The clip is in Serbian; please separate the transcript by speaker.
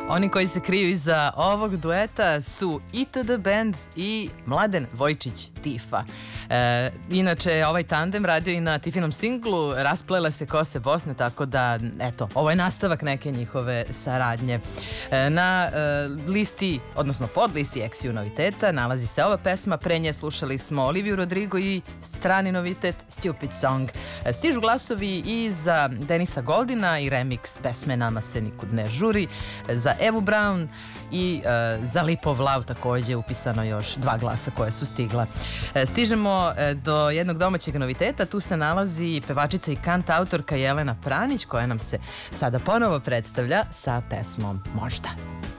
Speaker 1: Oni koji se kriju iza ovog dueta su ITD Band i Mladen Vojčić Tifa. Inače, ovaj tandem radio i na Tifinom singlu Rasplele se kose Bosne, tako da, eto, ovo je nastavak neke njihove saradnje. Na listi, odnosno pod listi Exiju noviteta nalazi se ova pesma, pre nje slušali smo Oliviju Rodrigo i strani novitet Stupid Song. Stižu glasovi i za Denisa Goldina i remix pesme Nama se nikud ne žuri, za Evu Brown i za Lipov Lav takođe upisano još 2 glasa koje su stigla. Stižemo do jednog domaćeg noviteta, tu se nalazi pevačica i kantautorka Jelena Pranić koja nam se sada ponovo predstavlja sa pesmom Možda.